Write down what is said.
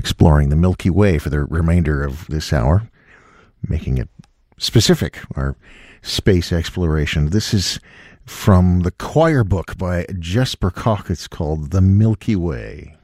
exploring the Milky Way for the remainder of this hour, making it specific, our space exploration. This is from the choir book by Jesper Koch. It's called The Milky Way.